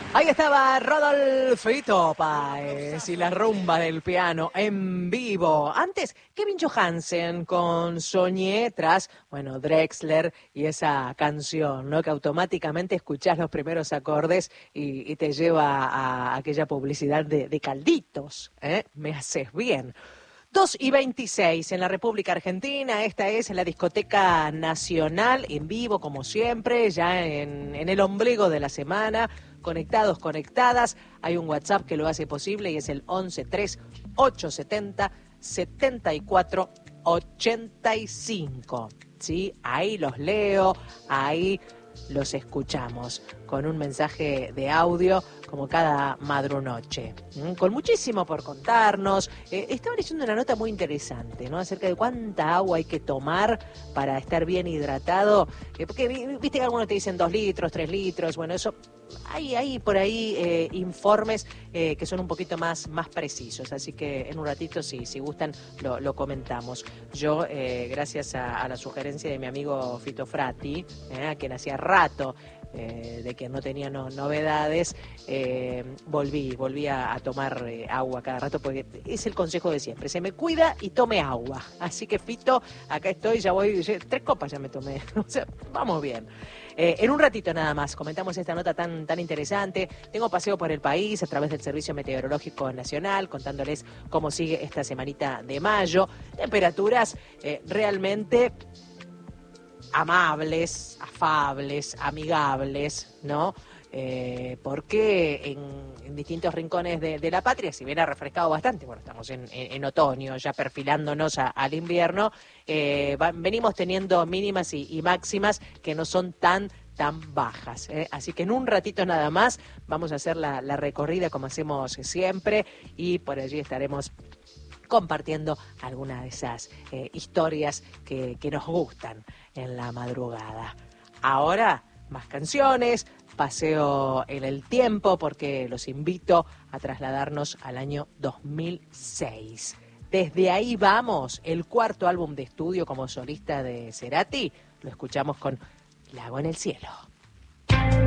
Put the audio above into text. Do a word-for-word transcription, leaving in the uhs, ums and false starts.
Ahí estaba Rodolfito Páez y la rumba del piano en vivo. Antes, Kevin Johansen con Soñé tras, bueno, Drexler y esa canción, ¿no? Que automáticamente escuchás los primeros acordes y, y te lleva a aquella publicidad de, de calditos, ¿eh? Me haces bien. dos y veintiséis en la República Argentina, esta es la Discoteca Nacional en vivo como siempre, ya en, en el ombligo de la semana, conectados, conectadas, hay un WhatsApp que lo hace posible y es el once tres ocho setenta setenta y cuatro ochenta y cinco, ¿sí? Ahí los leo, ahí los escuchamos con un mensaje de audio como cada madrunoche, ¿Mm? Con muchísimo por contarnos. Eh, estaba leyendo una nota muy interesante, ¿no? Acerca de cuánta agua hay que tomar para estar bien hidratado, eh, porque viste que algunos te dicen dos litros, tres litros, bueno, eso hay, hay por ahí eh, informes eh, que son un poquito más, más precisos, así que en un ratito, sí, si gustan, lo, lo comentamos. Yo, eh, gracias a, a la sugerencia de mi amigo Fito Frati, eh, a quien hacía rato Eh, de que no tenía no, novedades, eh, volví, volví a, a tomar eh, agua cada rato, porque es el consejo de siempre, se me cuida y tome agua. Así que Fito, acá estoy, ya voy, ya, tres copas ya me tomé, o sea, vamos bien. Eh, en un ratito nada más, comentamos esta nota tan, tan interesante. Tengo paseo por el país a través del Servicio Meteorológico Nacional, contándoles cómo sigue esta semanita de mayo. Temperaturas eh, realmente amables, afables, amigables, ¿no? Eh, porque en, en distintos rincones de, de la patria, si bien ha refrescado bastante, bueno, estamos en, en, en otoño, ya perfilándonos a, al invierno, eh, va, venimos teniendo mínimas y, y máximas que no son tan tan bajas, ¿eh? Así que en un ratito nada más vamos a hacer la, la recorrida como hacemos siempre y por allí estaremos compartiendo algunas de esas eh, historias que, que nos gustan en la madrugada. Ahora, más canciones, paseo en el tiempo, porque los invito a trasladarnos al año dos mil seis. Desde ahí vamos, el cuarto álbum de estudio como solista de Cerati, lo escuchamos con Lago en el cielo.